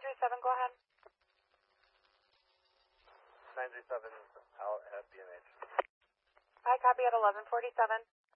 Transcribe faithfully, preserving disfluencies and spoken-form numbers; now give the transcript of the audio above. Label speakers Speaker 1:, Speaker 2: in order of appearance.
Speaker 1: three seven, go ahead.
Speaker 2: nine three seven out at B M H.
Speaker 1: I copy at eleven forty-seven.